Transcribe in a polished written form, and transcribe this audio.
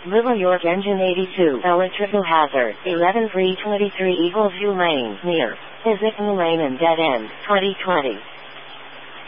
Little York Engine 82, Triple Hazard, 11323 Eagleview Lane, near Isitton Lane and Dead End, 2020.